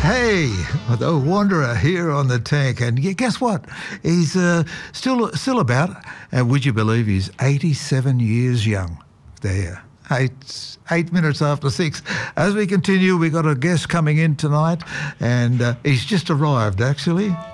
Hey, the Wanderer here on the Tank, and guess what? He's still about, and would you believe he's 87 years young? There, 8 minutes after 6. As we continue, we've got a guest coming in tonight, and he's just arrived, actually.